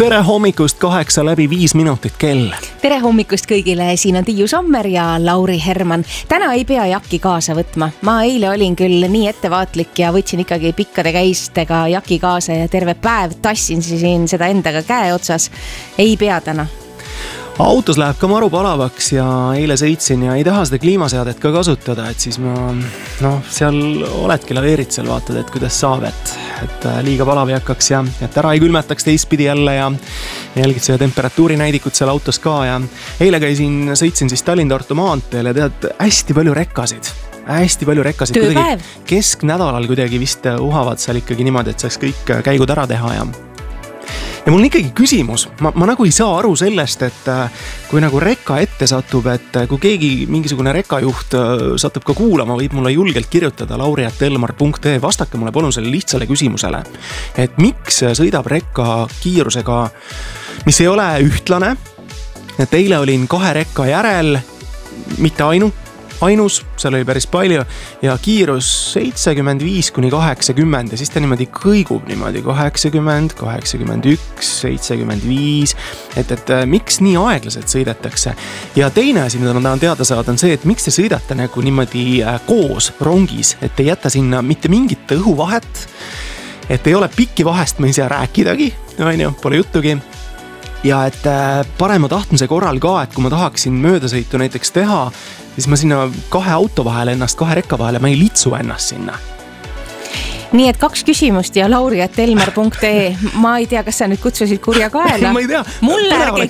Tere hommikust 8:05 kell. Tere hommikust kõigile, siin on Tiiu Sommer ja Lauri Herman. Täna ei pea jakki kaasa võtma. Ma eile olin küll nii ettevaatlik ja võtsin ikkagi pikkade käistega jaki kaasa ja terve päev tassin siin seda endaga käe otsas. Ei pea täna. Autos läheb ka maru palavaks ja eile sõitsin ja ei taha seda kliimaseadet ka kasutada, et siis ma seal oledki laveerid seal, vaatad, et kuidas saab, et liiga palav ei hakkaks ja et ära ei külmetaks teistpidi jälle ja jälgid seda temperatuuri näidikut seal autos ka ja eile sõitsin siis Tallinn-Tartu maanteel ja tead, hästi palju rekkasid. Tööpäev. Kesknädalal kuidagi vist uhavad seal ikkagi niimoodi, et saaks kõik käigud ära teha ja mul on ikkagi küsimus, ma nagu ei saa aru sellest, et kui nagu rekka ette satub, et kui keegi mingisugune rekkajuht satub ka kuulama, võib mulle julgelt kirjutada lauri@elmar.ee, vastake mulle palun selle lihtsale küsimusele, et miks sõidab rekka kiirusega, mis ei ole ühtlane, et eile olin 2 rekka järel, mitte ainus, seal oli päris palju ja kiirus 75–80 ja siis ta niimoodi kõigub niimoodi 80, 81, 75, et miks nii aeglaselt sõidetakse. Ja teine asi, mida ma tahan teada saada, on see, et miks te sõidate nagu niimoodi koos rongis, et ei jäta sinna mitte mingit õhuvahet, et ei ole pikki vahest, me ei saa rääkidagi, pole juttugi. Ja et parema tahtmise korral ka, et kui ma tahaksin möödasõitu näiteks teha, siis ma sinna 2 auto vahele ennast, 2 rekka vahele, ma ei litsu ennast sinna. Nii et 2 küsimust ja lauri@elmar.ee. Ma ei tea, kas sa nüüd kutsusid kurja kaela. Ma ei tea. Mulle ärge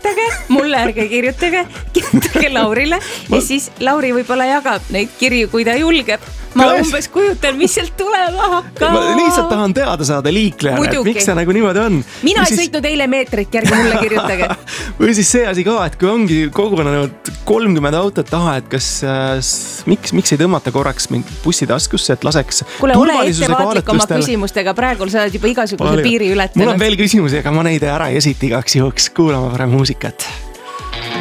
kirjutage Laurile ja siis Lauri võib-olla jagab neid kirju, kui ta julgeb. Ma umbes kujutan, mis sealt tulema hakkab. Ma lihtsalt tahan teada saada liiklejana, et miks see nagu niimoodi on. Mina ei sõitnud eile meetrit järgi, mulle kirjutage. Või siis see asi ka, et kui ongi kogunenud 30 autot taha, et miks ei tõmmata korraks bussi taskusse, et laseks Kule, ole ettevaatlik oma küsimustega, praegu sa oled juba igasuguse piiri ületanud. Mul on veel küsimusi, aga ma neid ära ei esita igaks juhuks, kuulama parem muusikat.